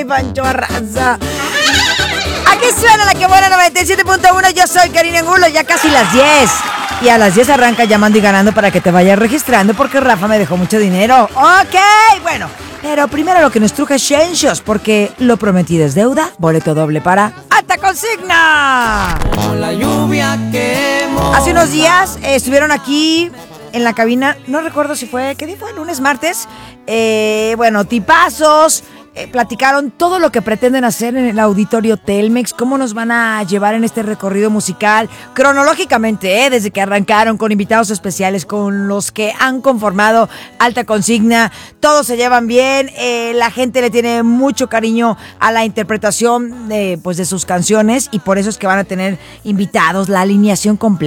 mi Pancho Barraza. Aquí suena la que buena 97.1. Yo soy Karina Angulo, ya casi las 10. Y a las 10 arranca llamando y ganando para que te vayas registrando porque Rafa me dejó mucho dinero. Ok, bueno. Pero primero lo que nos truje Shenshos, porque lo prometido es deuda. Boleto doble para Alta Consigna. Con la lluvia que Hace unos días estuvieron aquí en la cabina, no recuerdo si fue, ¿qué día fue? ¿Lunes, martes? Bueno, tipazos. Platicaron todo lo que pretenden hacer en el auditorio Telmex, cómo nos van a llevar en este recorrido musical, cronológicamente, desde que arrancaron con invitados especiales, con los que han conformado Alta Consigna, todos se llevan bien, la gente le tiene mucho cariño a la interpretación de sus canciones y por eso es que van a tener invitados, la alineación completa.